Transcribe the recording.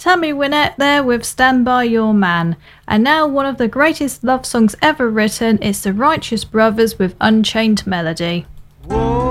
Tammy Wynette there with Stand By Your Man. And now one of the greatest love songs ever written is the Righteous Brothers with Unchained Melody. Whoa.